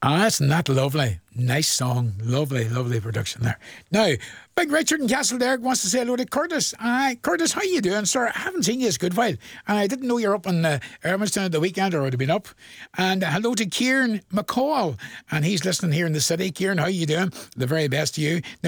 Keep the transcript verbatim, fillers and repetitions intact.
Ah, isn't that lovely? Nice song. Lovely, lovely production there. Now, Big Richard in Castlederg wants to say hello to Curtis. Aye, Curtis, how you doing, sir? I haven't seen you this good while. And I didn't know you were up in uh, Ermiston at the weekend, or would have been up. And uh, hello to Kieran McCall. And he's listening here in the city. Kieran, how you doing? The very best to you. Now,